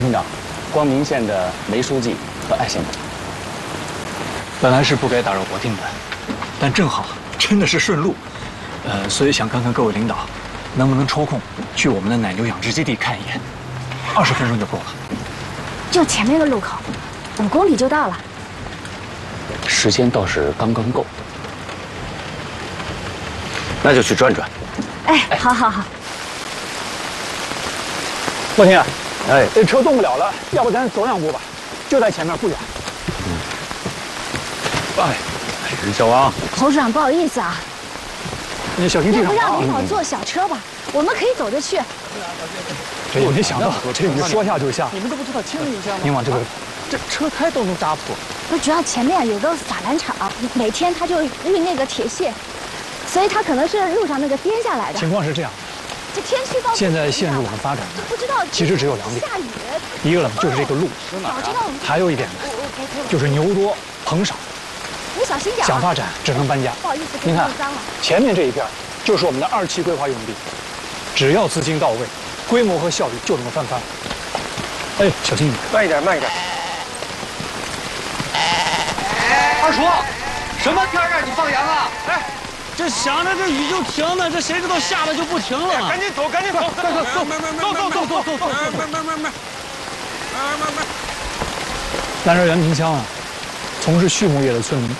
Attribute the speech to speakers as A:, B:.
A: 厅长，光明县的梅书记和艾县长。
B: 本来是不该打扰国定的，但正好真的是顺路，所以想看看各位领导能不能抽空去我们的奶牛养殖基地看一眼，20分钟就够了。
C: 就前面的路口，5公里就到了。
A: 时间倒是刚刚够，那就去转转。
C: 哎，好好好。
B: 莫天啊，
A: 哎，
B: 这车动不了了，要不咱走2步吧，就在前面不远。
A: 哎，小王，
C: 侯处长，不好意思啊，
B: 你小心地上
C: 要不让
B: 啊！
C: 领导坐小车吧？我们可以走着去。
B: 这也没想到，这你说下就下。
D: 你们都不知道清理一下吗？
B: 您往这个，
D: 这车胎都能扎破。
C: 不，主要前面有个法兰厂，每天他就运那个铁屑，所以他可能是路上那个颠下来的。
B: 情况是这样，
C: 这天气报
B: 现在陷入我们发展的
C: 不知道，
B: 其实只有2点，
C: 下雨。
B: 一个呢就是这个路，
C: 早知道我们
B: 还有一点呢就是牛多棚少，
C: 你小心点。
B: 想发展只能搬家。
C: 不好意思，
B: 您看
C: 脏了。
B: 前面这一片就是我们的2期规划用地，只要资金到位，规模和效率就能翻番。哎，小心一点，
D: 慢一点，慢一点。二叔，什么天让你放羊啊？哎，
E: 这想着这雨就停了，这谁知道下了就不停了。
D: 赶紧走，赶紧走，走，
B: 咱这原平乡啊，从事畜牧业的村民